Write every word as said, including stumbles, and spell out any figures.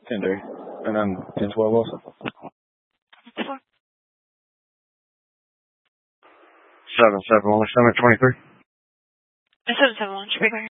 ten three. And then ten twelve also. seven seven one, seven twenty-three. seven seven one, should be clear.